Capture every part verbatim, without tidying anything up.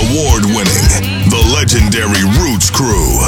award-winning, the legendary Roots Crew.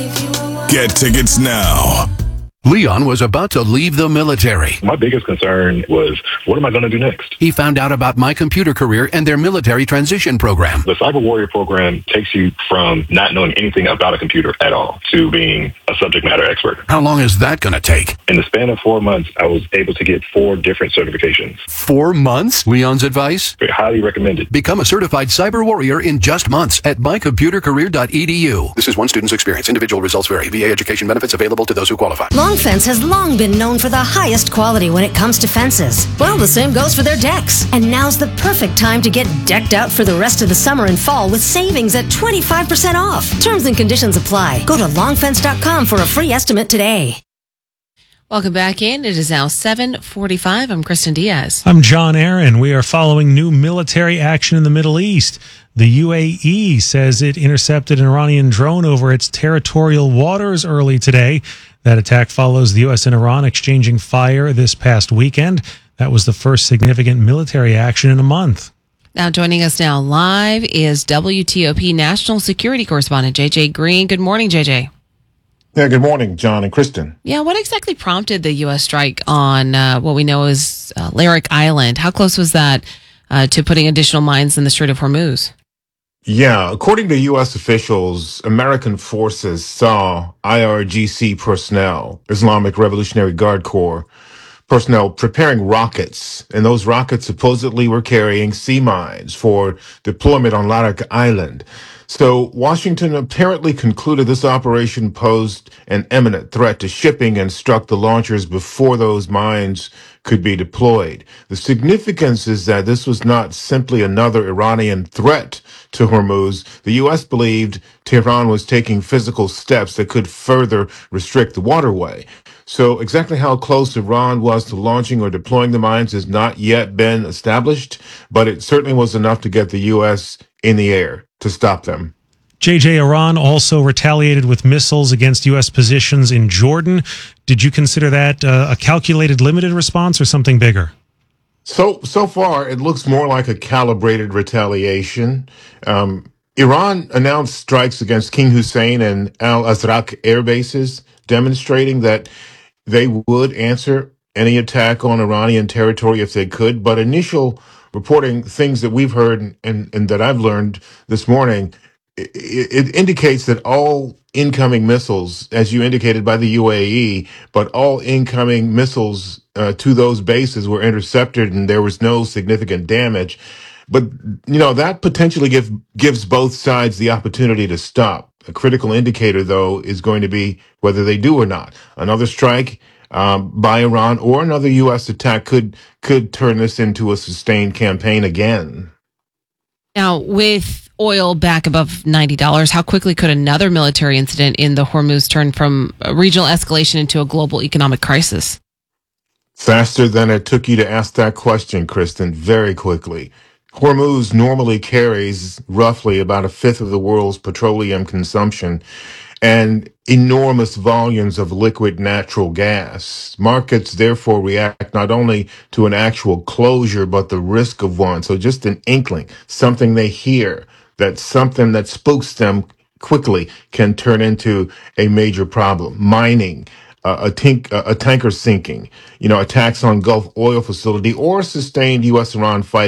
Get tickets now. Leon was about to leave the military. My biggest concern was, what am I going to do next? He found out about My Computer Career and their military transition program. The Cyber Warrior program takes you from not knowing anything about a computer at all to being a subject matter expert. How long is that going to take? In the span of four months, I was able to get four different certifications. Four months? Leon's advice? Highly recommended. Become a certified cyber warrior in just months at my computer career dot e d u. This is one student's experience. Individual results vary. V A education benefits available to those who qualify. Long Fence has long been known for the highest quality when it comes to fences. Well, the same goes for their decks. And now's the perfect time to get decked out for the rest of the summer and fall with savings at twenty-five percent off. Terms and conditions apply. Go to long fence dot com for a free estimate today. Welcome back in. It is now seven forty-five. I'm Kristen Diaz. I'm John Aaron. We are following new military action in the Middle East. The U A E says it intercepted an Iranian drone over its territorial waters early today. That attack follows the U S and Iran exchanging fire this past weekend. That was the first significant military action in a month. Now joining us now live is W T O P National Security Correspondent J J Green. Good morning, J J. Yeah, good morning, John and Kristen. Yeah, what exactly prompted the U S strike on uh, what we know as uh, Larik Island? How close was that uh, to putting additional mines in the Strait of Hormuz? Yeah, according to U S officials, American forces saw I R G C personnel, Islamic Revolutionary Guard Corps personnel, preparing rockets, and those rockets supposedly were carrying sea mines for deployment on Larik Island. So Washington apparently concluded this operation posed an imminent threat to shipping and struck the launchers before those mines could be deployed. The significance is that this was not simply another Iranian threat to Hormuz. The U S believed Tehran was taking physical steps that could further restrict the waterway. So exactly how close Iran was to launching or deploying the mines has not yet been established, but it certainly was enough to get the U S in the air to stop them. J J, Iran also retaliated with missiles against U S positions in Jordan. Did you consider that uh, a calculated, limited response or something bigger? So, so far, it looks more like a calibrated retaliation. Um, Iran announced strikes against King Hussein and Al Azraq air bases, demonstrating that they would answer any attack on Iranian territory if they could. But initial reporting, things that we've heard and, and, and that I've learned this morning, it, it indicates that all incoming missiles, as you indicated by the U A E, but all incoming missiles uh, to those bases were intercepted and there was no significant damage. But, you know, that potentially give, gives both sides the opportunity to stop. A critical indicator, though, is going to be whether they do or not. Another strike um, by Iran or another U S attack could could turn this into a sustained campaign again. Now, with oil back above ninety dollars, how quickly could another military incident in the Hormuz turn from a regional escalation into a global economic crisis? Faster than it took you to ask that question, Kristen, very quickly. Hormuz normally carries roughly about a fifth of the world's petroleum consumption and enormous volumes of liquid natural gas. Markets therefore react not only to an actual closure, but the risk of one. So just an inkling, something they hear, that something that spooks them quickly can turn into a major problem. Mining, uh, a, tink, uh, a tanker sinking, you know, attacks on Gulf oil facility, or sustained U S Iran fighting